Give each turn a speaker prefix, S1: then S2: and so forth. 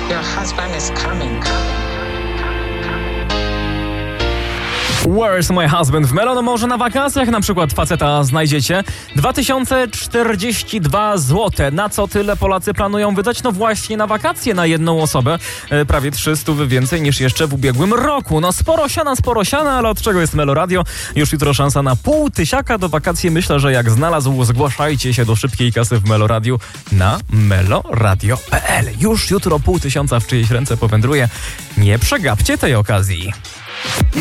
S1: Your husband is coming.
S2: Where's my husband? W Melo, no może na wakacjach na przykład faceta znajdziecie. 2042 zł. Na co tyle Polacy planują wydać? No właśnie na wakacje na jedną osobę. Prawie 300 więcej niż jeszcze w ubiegłym roku. No sporo siana, ale od czego jest Melo Radio? Już jutro szansa na 500 do wakacji. Myślę, że jak znalazł, zgłaszajcie się do szybkiej kasy w Melo Radio na meloradio.pl. Już jutro 500 w czyjeś ręce powędruje. Nie przegapcie tej okazji.